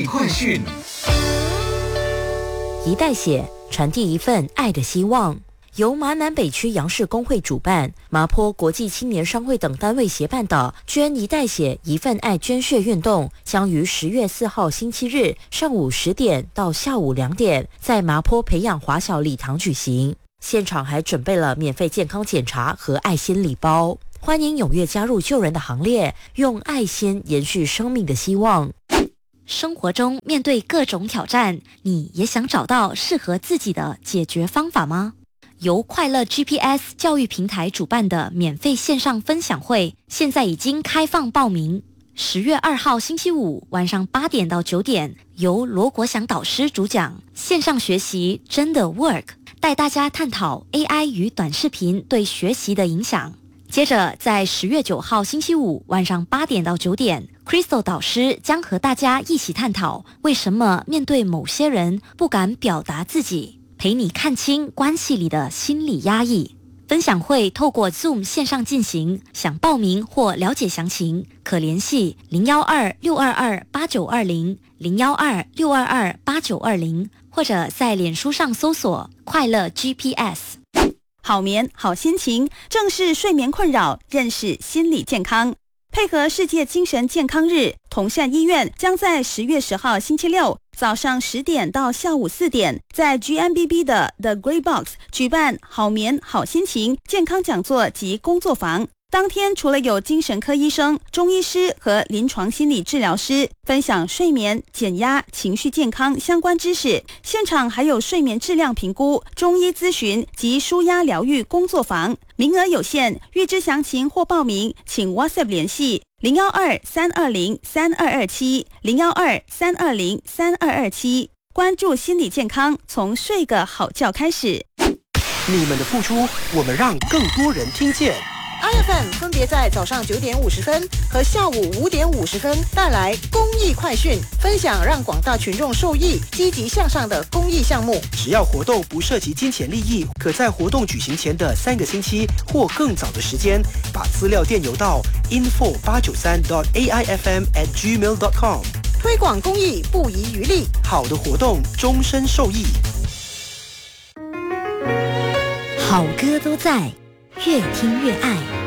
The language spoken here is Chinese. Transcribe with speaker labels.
Speaker 1: 快讯。
Speaker 2: 一袋血，传递一份爱的希望。由麻南北区杨氏工会主办，麻坡国际青年商会等单位协办的捐一袋血一份爱捐血运动，将于10月4号星期日上午10点到下午2点，在麻坡培养华小礼堂举行。现场还准备了免费健康检查和爱心礼包，欢迎踊跃加入救人的行列，用爱心延续生命的希望。
Speaker 3: 生活中面对各种挑战，你也想找到适合自己的解决方法吗？由快乐 GPS 教育平台主办的免费线上分享会，现在已经开放报名。10月2号星期五晚上8点到9点，由罗国祥导师主讲，线上学习真的 work， 带大家探讨 AI 与短视频对学习的影响。接着在10月9号星期五晚上8点到9点， Crystal 导师将和大家一起探讨为什么面对某些人不敢表达自己，陪你看清关系里的心理压抑。分享会透过 Zoom 线上进行，想报名或了解详情，可联系012-622-8920 012-622-8920，或者在脸书上搜索快乐 GPS。
Speaker 4: 好眠好心情，正视睡眠困扰，认识心理健康。配合世界精神健康日，同善医院将在10月10号星期六早上10点到下午4点，在 GMBB 的 The Grey Box 举办好眠好心情健康讲座及工作坊。当天除了有精神科医生、中医师和临床心理治疗师分享睡眠、减压、情绪健康相关知识，现场还有睡眠质量评估、中医咨询及舒压疗愈工作坊，名额有限，预知详情或报名请 WhatsApp 联系012-320-3227 012-320-3227。关注心理健康，从睡个好觉开始。
Speaker 5: 你们的付出，我们让更多人听见。
Speaker 6: IFM 分别在早上9点50分和下午5点50分带来公益快讯，分享让广大群众受益、积极向上的公益项目。
Speaker 5: 只要活动不涉及金钱利益，可在活动举行前的3个星期或更早的时间，把资料电邮到 info893.aifm@gmail.com。
Speaker 6: 推广公益不遗余力，
Speaker 5: 好的活动终身受益。
Speaker 2: 好歌都在，越听越爱。